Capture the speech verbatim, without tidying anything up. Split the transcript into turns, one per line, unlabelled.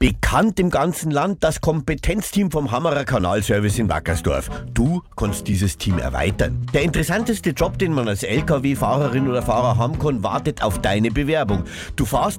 Bekannt im ganzen Land das Kompetenzteam vom Hammerer Kanalservice in Wackersdorf. Du kannst dieses Team erweitern. Der interessanteste Job, den man als L K W-Fahrerin oder Fahrer haben kann, wartet auf deine Bewerbung. Du fährst